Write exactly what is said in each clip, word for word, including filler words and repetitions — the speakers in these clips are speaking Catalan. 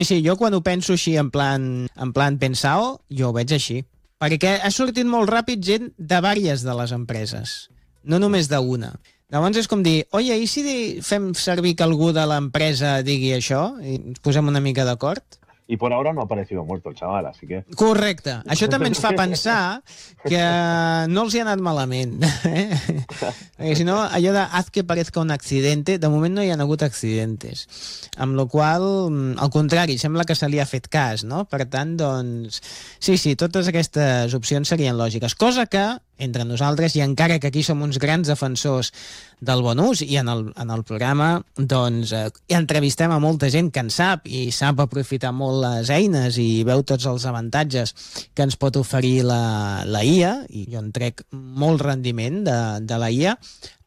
Sí, jo quan ho penso així en plan, en plan pensao, jo ho veig així. Perquè ha sortit molt ràpid gent de vàries de les empreses, no només d'una. Llavors és com dir, oye, i si fem servir que algú de l'empresa digui això i ens posem una mica d'acord? Y por ahora no ha aparecido muerto el chaval, así que... Correcte. Això també ens fa pensar que no els hi ha anat malament. Eh? Perquè si no, allò de haz que parezca un accidente, de moment no hi ha hagut accidentes. Amb la qual, al contrari, sembla que se li ha fet cas, no? Per tant, doncs, sí, sí, totes aquestes opcions serien lògiques. Cosa que, entre nosaltres, i encara que aquí som uns grans defensors del bon ús, i en el, en el programa, doncs, eh, entrevistem a molta gent que en sap i sap aprofitar molt les eines i veu tots els avantatges que ens pot oferir la, la I A, i jo en trec molt rendiment de, de la I A,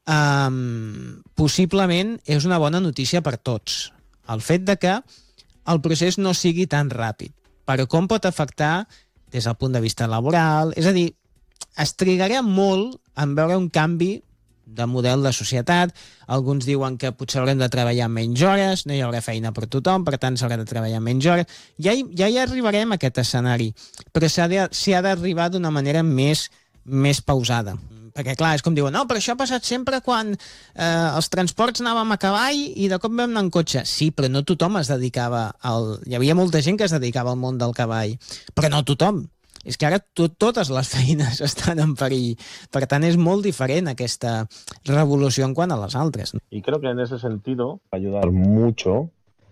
um, possiblement és una bona notícia per tots. El fet de que el procés no sigui tan ràpid. Però com pot afectar des del punt de vista laboral? És a dir, es trigarà molt en veure un canvi de model de societat. Alguns diuen que potser haurem de treballar menys hores, no hi haurà feina per tothom, per tant s'haurà de treballar menys hores. Ja hi, ja hi arribarem a aquest escenari, però s'hi ha d'arribar d'una manera més, més pausada. Perquè, clar, és com diuen, no, però això ha passat sempre quan eh, els transports anàvem a cavall i de cop vam anar en cotxe. Sí, però no tothom es dedicava al... Hi havia molta gent que es dedicava al món del cavall, però no tothom. És que ara tot, totes les feines estan en perill. Per tant, és molt diferent aquesta revolució en quant a les altres. Y creo que en ese sentido va a ayudar mucho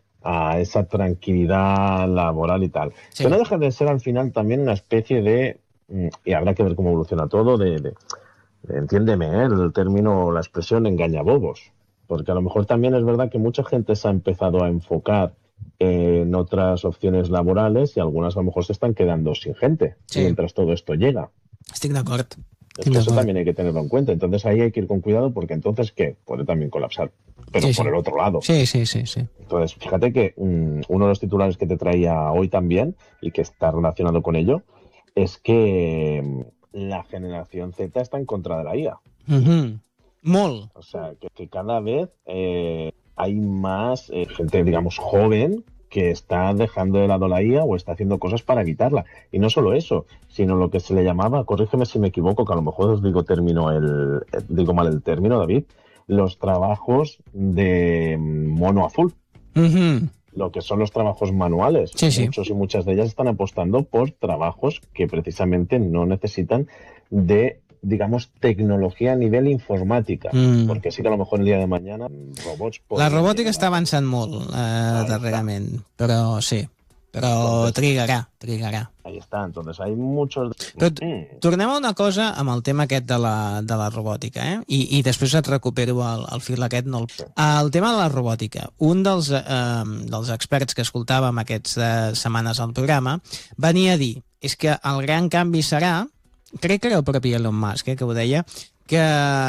a esa tranquilidad laboral y tal. Sí. Que no deja de ser al final también una especie de, y habrá que ver cómo evoluciona todo, de, de, de entiéndeme, ¿eh? El término, la expresión engañabobos. Porque a lo mejor también es verdad que mucha gente se ha empezado a enfocar en otras opciones laborales y algunas a lo mejor se están quedando sin gente sí. mientras todo esto llega. Estic d'acord. Es que eso también hay que tenerlo en cuenta. Entonces ahí hay que ir con cuidado porque entonces, ¿qué? Puede también colapsar. Pero sí, por sí. el otro lado. Sí, sí, sí, sí. Entonces, fíjate que um, uno de los titulares que te traía hoy también y que está relacionado con ello es que um, la generación Z está en contra de la I A. Uh-huh. Molt. O sea, que, que cada vez eh, hay más eh, gente, digamos, joven que está dejando de lado la I A o está haciendo cosas para evitarla. Y no solo eso, sino lo que se le llamaba, corrígeme si me equivoco, que a lo mejor os digo término el, digo mal el término, David, los trabajos de mono azul. Uh-huh. Lo que son los trabajos manuales. Sí, sí. Muchos y muchas de ellas están apostando por trabajos que precisamente no necesitan de, digamos, tecnología a nivel informàtica, mm. perquè sí que a lo mejor el dia de mañana robots... La robòtica està avançant molt eh, darrerament, però sí, però trigarà, trigarà. Ahí está, entonces hay muchos... Però tornem a una cosa amb el tema aquest de la, de la robòtica, eh? I, i després et recupero el, el fil aquest. No el... el tema de la robòtica. Un dels, eh, dels experts que escoltàvem aquestes setmanes al programa venia a dir, és que el gran canvi serà, crec que era el propi Elon Musk eh, que ho deia, que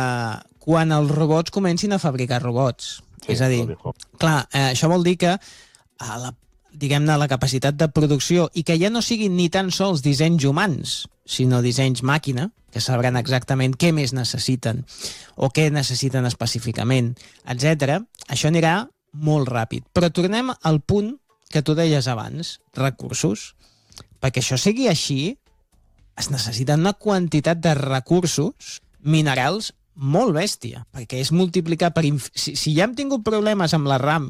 quan els robots comencin a fabricar robots. Sí, és a dir, clar, eh, això vol dir que a la, diguem-ne, la capacitat de producció i que ja no siguin ni tan sols dissenys humans, sinó dissenys màquina, que sabran exactament què més necessiten o què necessiten específicament, etcètera. Això anirà molt ràpid. Però tornem al punt que tu deies abans, recursos. Perquè això sigui així, es necessiten una quantitat de recursos minerals molt bèstia, perquè és multiplicar per... Inf... Si, si ja hem tingut problemes amb la RAM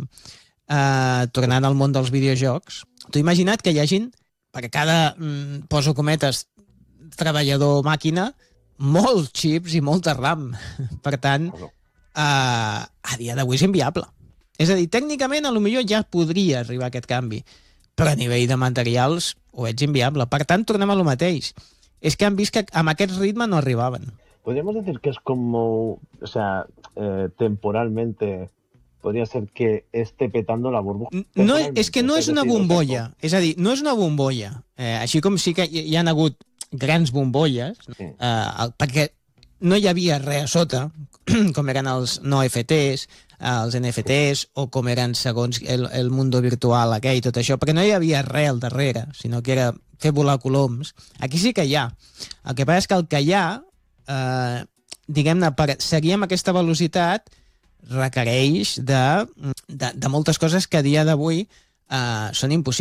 eh, tornant al món dels videojocs, t'ho imagina't que hi hagin, per cada, mm, poso cometes, treballador màquina, molts xips i molta RAM. Per tant, eh, a dia d'avui és inviable. És a dir, tècnicament, a lo millor ja podria arribar aquest canvi, però a nivell de materials ho ets inviable. Per tant, tornem a lo mateix. És que han vist que amb aquest ritme no arribaven. Podríamos decir que es como, o sea, eh, temporalmente, podría ser que esté petando la burbuja. No, és que no és una bombolla. És a dir, no és una bombolla. Eh, així com sí que hi ha hagut grans bombolles, sí. eh, perquè no hi havia res a sota, com eren els no F Ts, els N F Ts, o com eren segons el, el mundo virtual aquell, tot això, perquè no hi havia res al darrere, sinó que era fer volar coloms. Aquí sí que hi ha. El que passa és que el que hi ha, eh, diguem-ne, per seguir amb aquesta velocitat, requereix de, de, de moltes coses que a dia d'avui eh, són impossibles.